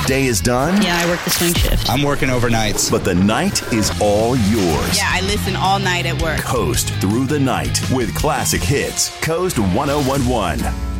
day is done? Yeah, I work the swing shift. I'm working overnights. But the night is all yours. Yeah, I listen all night at work. Coast through the night with classic hits. Coast 1011.